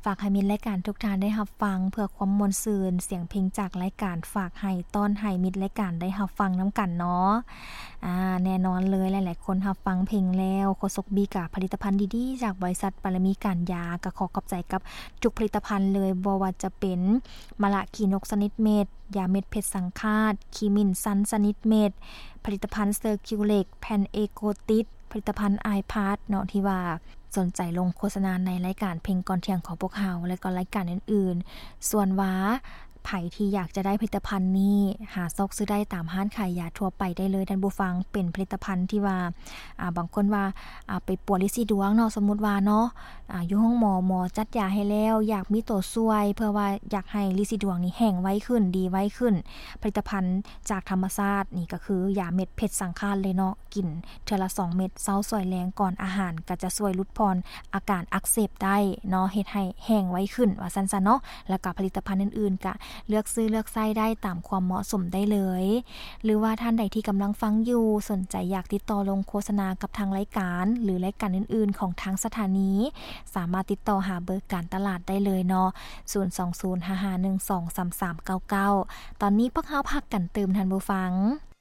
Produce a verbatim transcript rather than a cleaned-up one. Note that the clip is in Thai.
ฝากให้มิตรรายการทุกท่านได้รับฟังเพื่อความม่วนซื่นเสียงเพลงจากรายการฝากให้ต้อนให้มิตรรายการได้รับฟังนํากันเนาะอ่าแน่นอนเลยหลายๆคนรับฟังเพลงแล้วโฆษกบีกะผลิตภัณฑ์ดีๆจากบริษัทปรมีการยาก็ขอขอบใจกับทุกผลิตภัณฑ์เลยบ่ว่าจะเป็นมะละขี้นกสนิดเม็ดยาเม็ดเพชรสังฆาตคีมินซันสนิดเม็ดผลิตภัณฑ์เซอร์คิวเล็กแผ่นเอโกติสผลิตภัณฑ์ไอพาสเนาะที่ว่าสนใจลงโฆษณาในรายการเพลงก่อนเที่ยงของพวกเฮาและก็รายการอื่นๆส่วนว่าไผที่อยากจะได้ผลิตภัณฑ์นี้หาซอกซื้อได้ตามห้านขายยาทั่วไปได้เลยท่านผู้ฟังเป็นผลิตภัณฑ์ที่ว่าอ่าบางคนว่าอ่าไปปวดลินซี่ดวงเนาะสมมุติว่าเนาะอ่าอยู่ห้องหมอหมอจัดยาให้แล้วอยากมีตัวช่วยเพื่อว่าอยากให้ลินซี่ดวงนี้แห้งไวขึ้นดีไวขึ้นผลิตภัณฑ์จากธรรมชาตินี่ก็คือยาเม็ดเพชรสังฆาตเลยเนาะกินเทื่อละสองเม็ดเช้าสวยแลงก่อนอาหารก็จะช่วยลดพรอาการอักเสบได้เนาะเฮ็ดให้แห้งไวขึ้นว่าซั่นๆเนาะแล้วก็ผลิตภัณฑ์อื่นๆก็เลือกซื้อเลือกใช้ได้ตามความเหมาะสมได้เลยหรือว่าท่านใดที่กำลังฟังอยู่สนใจอยากติดต่อลงโฆษณากับทางรายการหรือรายการอื่นๆของทางสถานีสามารถติดต่อหาเบอร์การตลาดได้เลยเนาะศูนย์ สอง ศูนย์ ห้า ห้า หนึ่ง สอง สาม สาม เก้า เก้าตอนนี้พวกเฮาพักกันเติมท่านผู้ฟัง